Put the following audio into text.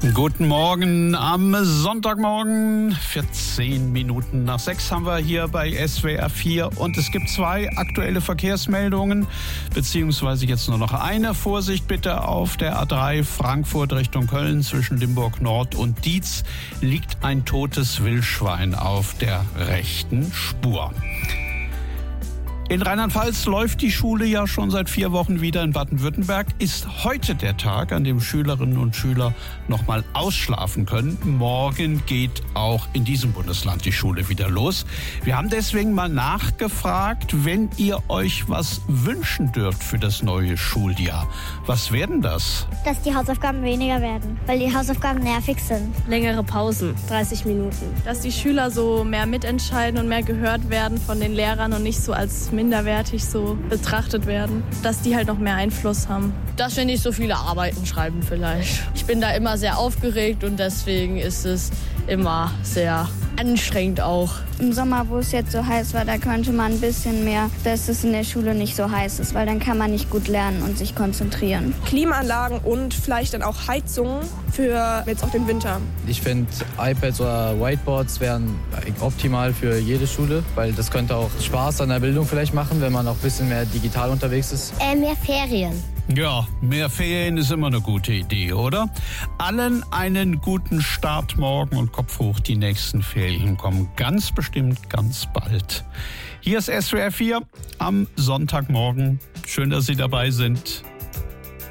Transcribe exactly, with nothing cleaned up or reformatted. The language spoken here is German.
Guten Morgen am Sonntagmorgen, vierzehn Minuten nach sechs haben wir hier bei S W R vier und es gibt zwei aktuelle Verkehrsmeldungen, beziehungsweise jetzt nur noch eine. Vorsicht bitte auf der A drei Frankfurt Richtung Köln zwischen Limburg Nord und Dietz liegt ein totes Wildschwein auf der rechten Spur. In Rheinland-Pfalz läuft die Schule ja schon seit vier Wochen wieder. In Baden-Württemberg ist heute der Tag, an dem Schülerinnen und Schüler noch mal ausschlafen können. Morgen geht auch in diesem Bundesland die Schule wieder los. Wir haben deswegen mal nachgefragt, wenn ihr euch was wünschen dürft für das neue Schuljahr. Was werden das? Dass die Hausaufgaben weniger werden, weil die Hausaufgaben nervig sind. Längere Pausen, dreißig Minuten. Dass die Schüler so mehr mitentscheiden und mehr gehört werden von den Lehrern und nicht so als minderwertig so betrachtet werden, dass die halt noch mehr Einfluss haben. Dass wir nicht so viele Arbeiten schreiben vielleicht. Ich bin da immer sehr aufgeregt und deswegen ist es immer sehr anstrengend auch. Im Sommer, wo es jetzt so heiß war, da könnte man ein bisschen mehr, dass es in der Schule nicht so heiß ist, weil dann kann man nicht gut lernen und sich konzentrieren. Klimaanlagen und vielleicht dann auch Heizungen für jetzt auch den Winter. Ich finde, iPads oder Whiteboards wären optimal für jede Schule, weil das könnte auch Spaß an der Bildung vielleicht machen, wenn man auch ein bisschen mehr digital unterwegs ist. Äh, mehr Ferien. Ja, mehr Ferien ist immer eine gute Idee, oder? Allen einen guten Start morgen und Kopf hoch, die nächsten Ferien kommen ganz bestimmt ganz bald. Hier ist S W R vier am Sonntagmorgen. Schön, dass Sie dabei sind.